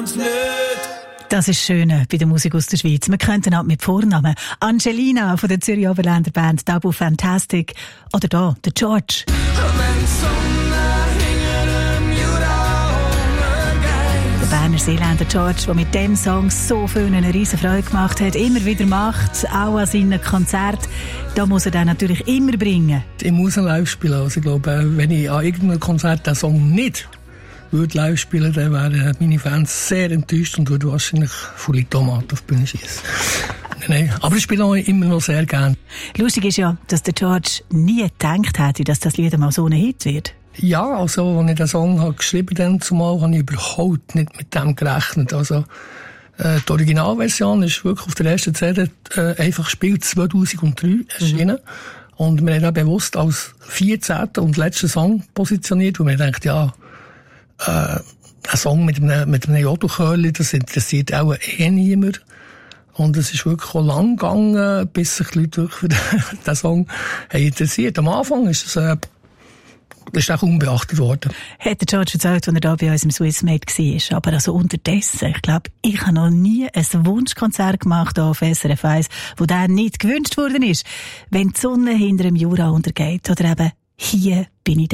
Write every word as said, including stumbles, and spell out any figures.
lang's nicht. Das ist schön bei der Musik aus der Schweiz. Wir könnten auch mit Vornamen Angelina von der Zürich Oberländer Band Double Fantastic oder da der George. Der Berner Seeländer George, der mit dem Song so vielen eine riesen Freude gemacht hat, immer wieder macht, auch an seinen Konzerten. Da muss er dann natürlich immer bringen. Ich muss ihn live spielen. Also ich glaube, wenn ich an irgendeinem Konzert den Song nicht würde live spielen, dann wären meine Fans sehr enttäuscht und würden wahrscheinlich volle Tomaten auf die Bühne schießen. Nein, aber ich spiele auch immer noch sehr gerne. Lustig ist ja, dass der George nie gedacht hätte, dass das Lied mal so ein Hit wird. Ja, also, als ich den Song habe geschrieben habe, zumal habe ich überhaupt nicht mit dem gerechnet. Also, äh, die Originalversion ist wirklich auf der ersten C D äh, einfach gespielt, zweitausenddrei erschienen. Mhm. Und wir haben auch bewusst als vierzehnten und letzten Song positioniert, wo wir denkt, ja, Äh, ein Song mit einem, mit einem Jodelchörli, das interessiert auch eh niemand. Und es ist wirklich auch lang gegangen, bis sich die Leute für den, den Song haben interessiert. Am Anfang ist es, äh, ist auch unbeachtet worden. Hat der George erzählt, als er da bei uns im Swissmade war. Aber also unterdessen, ich glaube, ich habe noch nie ein Wunschkonzert gemacht auf S R F eins, wo der nicht gewünscht worden ist. Wenn die Sonne hinter dem Jura untergeht oder eben hier bin ich